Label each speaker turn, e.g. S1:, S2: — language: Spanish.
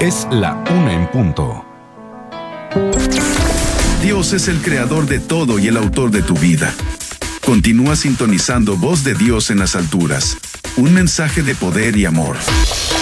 S1: Es la 1:00 p.m.
S2: Dios es el creador de todo y el autor de tu vida. Continúa sintonizando Voz de Dios en las alturas. Un mensaje de poder y amor.